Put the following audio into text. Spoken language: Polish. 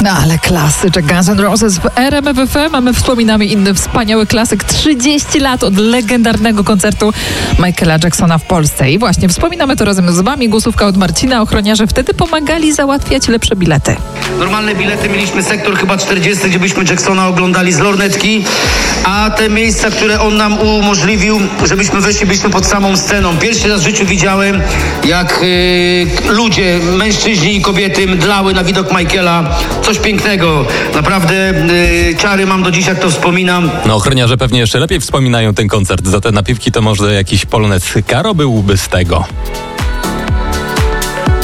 No ale klasyczek Guns N' Roses w RMF FM, a my wspominamy inny wspaniały klasyk. 30 lat od legendarnego koncertu Michaela Jacksona w Polsce. I właśnie wspominamy to razem z wami. Głosówka od Marcina. Ochroniarze wtedy pomagali załatwiać lepsze bilety. Normalne bilety mieliśmy sektor chyba 40, gdzie byśmy Jacksona oglądali z lornetki, a te miejsca, które on nam umożliwił, żebyśmy weszli, byliśmy pod samą sceną. Pierwszy raz w życiu widziałem, jak ludzie, mężczyźni i kobiety mdlały na widok Michaela. Coś pięknego. Naprawdę ciary mam do dziś, jak to wspominam. No ochroniarze pewnie jeszcze lepiej wspominają ten koncert. Za te napiwki to może jakiś polonez Karo byłby z tego.